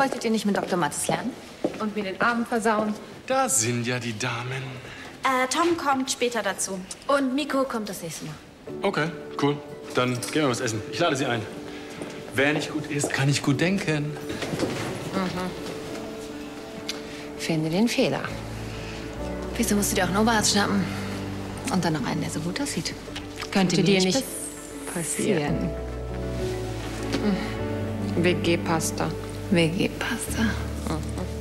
Wolltet ihr nicht mit Dr. Mattes lernen? Und mir den Abend versauen? Da sind ja die Damen. Tom kommt später dazu. Und Miko kommt das nächste Mal. Okay, cool. Dann gehen wir was essen. Ich lade Sie ein. Wer nicht gut isst, kann nicht gut denken. Finde den Fehler. Wieso musst du dir auch nur Bart schnappen? Und dann noch einen, der so gut aussieht. Könnte dir nicht passieren. WG-Pasta. WG-Pasta.